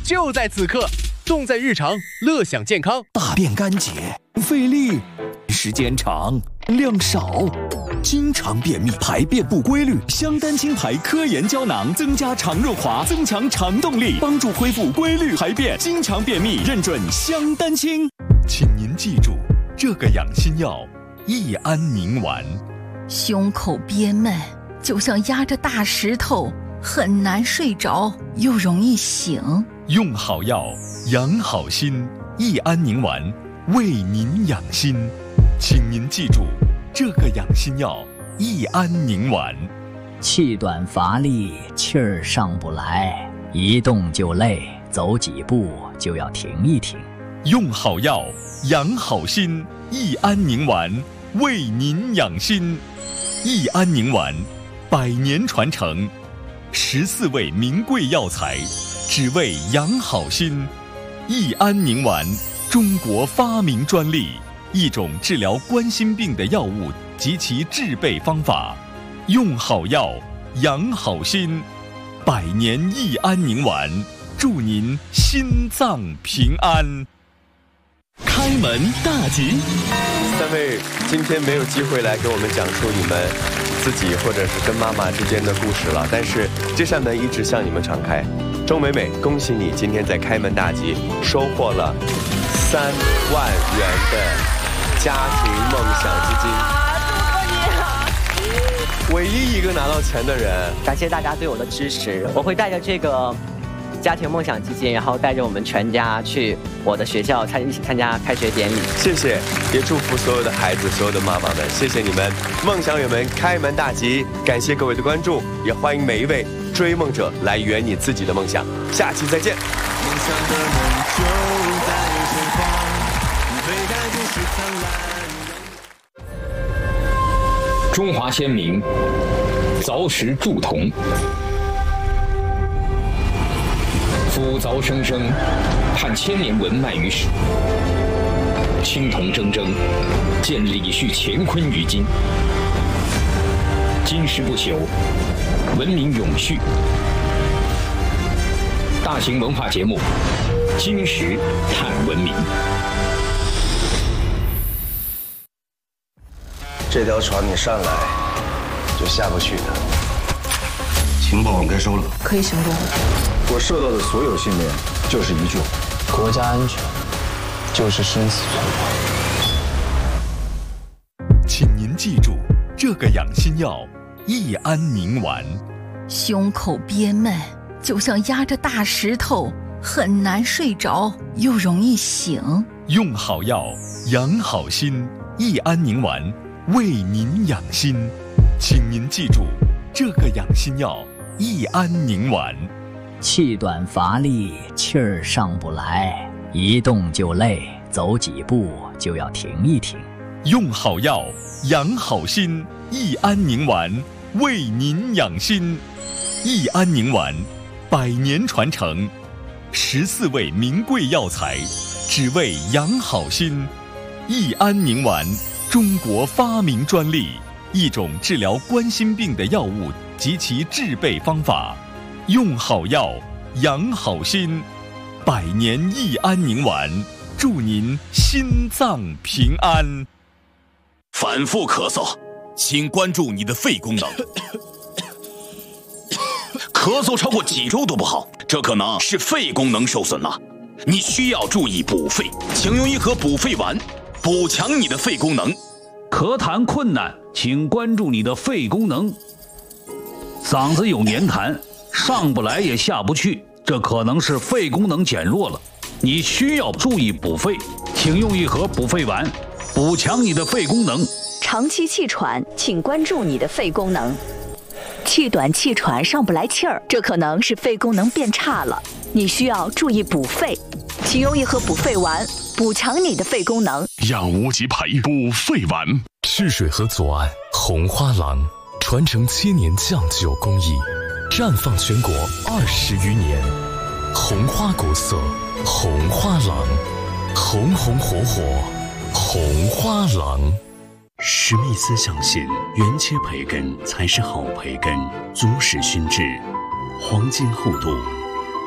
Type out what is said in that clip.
就在此刻，动在日常，乐享健康。 大便干结，费力，时间长，量少，经常便秘，排便不规律。香丹清排科研胶囊增加肠润滑，增强肠动力，帮助恢复规律排便。经常便秘，认准香丹清。请您记住这个养心药：益安宁丸。 胸口憋闷，就像压着大石头，很难睡着，又容易醒。 用好药，养好心。益安宁丸为您养心，请您记住这个养心药：益安宁丸。 气短乏力，气儿上不来，一动就累，走几步就要停一停。 用好药，养好心。益安宁丸为您养心。益安宁丸100年传承，14味名贵药材，只为养好心。益安宁丸，中国发明专利，一种治疗冠心病的药物及其制备方法。用好药，养好心。100年益安宁丸，祝您心脏平安。开门大吉。 3位今天没有机会来给我们讲述你们自己或者是跟妈妈之间的故事了，但是这扇门一直向你们敞开。周美美，恭喜你今天在开门大吉收获了3万元的家庭梦想基金，唯一一个拿到钱的人。 感谢大家对我的支持，我会带着这个家庭梦想基金，然后带着我们全家去我的学校一起参加开学典礼。 谢谢，也祝福所有的孩子，所有的妈妈们，谢谢你们，梦想远门开门大吉！感谢各位的关注，也欢迎每一位追梦者来圆你自己的梦想。下期再见。梦想的门就在前方，最爱就是灿烂。 中华先民凿石铸铜，夫凿生生，盼千年文脉于史。青铜铮铮，见李旭乾坤于今。金石不朽，文明永续。大型文化节目《金石探文明》。 这条船你上来就下不去的。情报我们该收了， 可以行动。 我受到的所有训练就是一句话：国家安全就是生死存亡。 请您记住这个养心药：益安宁丸。 胸口憋闷，就像压着大石头，很难睡着，又容易醒。 用好药，养好心。益安宁丸为您养心，请您记住这个养心药：益安宁丸。 气短乏力，气儿上不来，一动就累，走几步就要停一停。 用好药，养好心。益安宁丸为您养心。益安宁丸100年传承，14味名贵药材，只为养好心。益安宁丸，中国发明专利，一种治疗冠心病的药物及其制备方法。用好药，养好心。100年益安宁丸，祝您心脏平安。 反复咳嗽，请关注你的肺功能。咳嗽超过几周都不好，这可能是肺功能受损了。你需要注意补肺，请用一盒补肺丸，补强你的肺功能。 咳痰困难，请关注你的肺功能。嗓子有黏痰，上不来也下不去，这可能是肺功能减弱了。你需要注意补肺，请用一盒补肺丸，补强你的肺功能。 长期气喘，请关注你的肺功能。气短气喘上不来气儿，这可能是肺功能变差了，你需要注意补肺，请用一盒补肺丸，补强你的肺功能。 养无极牌补肺丸。赤水河左岸红花廊，传承7年酱酒工艺，绽放全国20余年。红花国色，红花廊，红红火火，红花廊。 史密斯相信，原切培根才是好培根，足使熏制，黄金厚度，